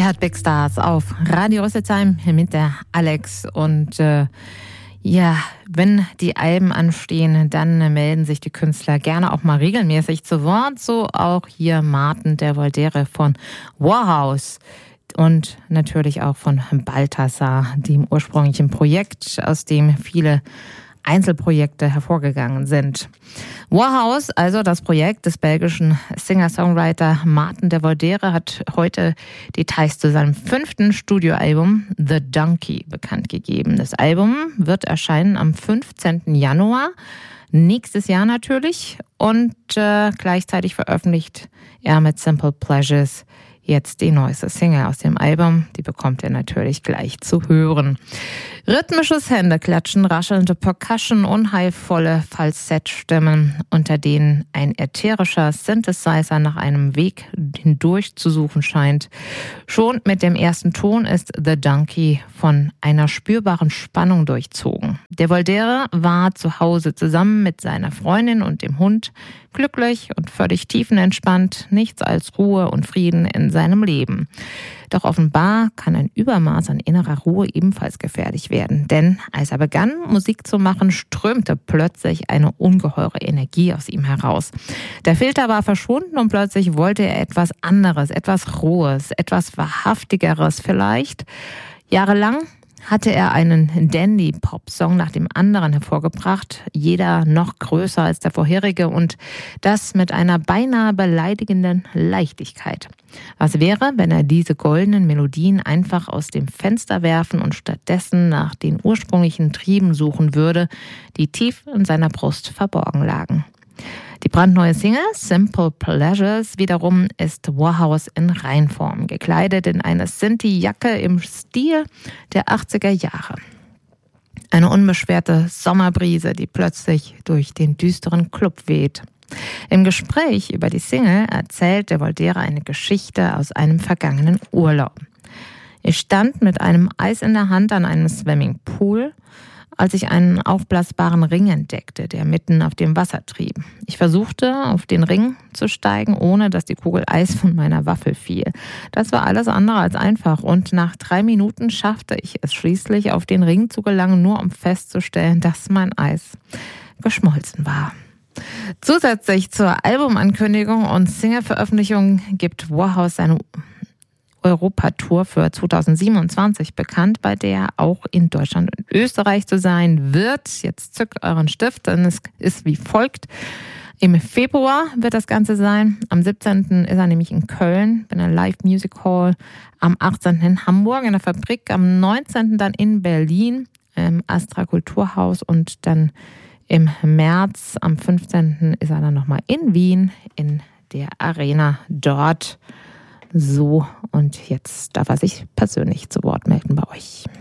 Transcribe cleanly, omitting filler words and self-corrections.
hört Big Stars auf Radio Rüsselsheim mit der Alex. Und wenn die Alben anstehen, dann melden sich die Künstler gerne auch mal regelmäßig zu Wort. So auch hier Martin der Voldere von Warhouse und natürlich auch von Balthasar, dem ursprünglichen Projekt, aus dem viele Einzelprojekte hervorgegangen sind. Warhouse, also das Projekt des belgischen Singer-Songwriter Martin de Voldere, hat heute Details zu seinem 5. Studioalbum The Donkey bekannt gegeben. Das Album wird erscheinen am 15. Januar, nächstes Jahr natürlich, und gleichzeitig veröffentlicht er mit Simple Pleasures jetzt die neueste Single aus dem Album. Die bekommt ihr natürlich gleich zu hören. Rhythmisches Händeklatschen, raschelnde Percussion, unheilvolle Falsettstimmen, unter denen ein ätherischer Synthesizer nach einem Weg hindurch zu suchen scheint. Schon mit dem ersten Ton ist The Donkey von einer spürbaren Spannung durchzogen. Der Voldere war zu Hause zusammen mit seiner Freundin und dem Hund, glücklich und völlig tiefenentspannt, nichts als Ruhe und Frieden in seinem Leben. Doch offenbar kann ein Übermaß an innerer Ruhe ebenfalls gefährlich werden. Denn als er begann, Musik zu machen, strömte plötzlich eine ungeheure Energie aus ihm heraus. Der Filter war verschwunden und plötzlich wollte er etwas anderes, etwas Rohes, etwas Wahrhaftigeres vielleicht. Jahrelang hatte er einen Dandy-Pop-Song nach dem anderen hervorgebracht, jeder noch größer als der vorherige und das mit einer beinahe beleidigenden Leichtigkeit. Was wäre, wenn er diese goldenen Melodien einfach aus dem Fenster werfen und stattdessen nach den ursprünglichen Trieben suchen würde, die tief in seiner Brust verborgen lagen? Die brandneue Single Simple Pleasures wiederum ist Warhouse in Reinform, gekleidet in eine Sinti-Jacke im Stil der 80er Jahre. Eine unbeschwerte Sommerbrise, die plötzlich durch den düsteren Club weht. Im Gespräch über die Single erzählt der Voldere eine Geschichte aus einem vergangenen Urlaub. Ich stand mit einem Eis in der Hand an einem Swimmingpool, als ich einen aufblasbaren Ring entdeckte, der mitten auf dem Wasser trieb. Ich versuchte, auf den Ring zu steigen, ohne dass die Kugel Eis von meiner Waffel fiel. Das war alles andere als einfach und nach 3 Minuten schaffte ich es schließlich, auf den Ring zu gelangen, nur um festzustellen, dass mein Eis geschmolzen war. Zusätzlich zur Albumankündigung und Single-Veröffentlichung gibt Warhouse seine Europatour für 2027 bekannt, bei der auch in Deutschland und Österreich zu sein wird. Jetzt zückt euren Stift, denn es ist wie folgt. Im Februar wird das Ganze sein. Am 17. ist er nämlich in Köln, bei einer Live Music Hall. Am 18. in Hamburg in der Fabrik. Am 19. dann in Berlin im Astra Kulturhaus. Und dann im März, am 15. ist er dann nochmal in Wien in der Arena dort. So, und jetzt darf er sich persönlich zu Wort melden bei euch.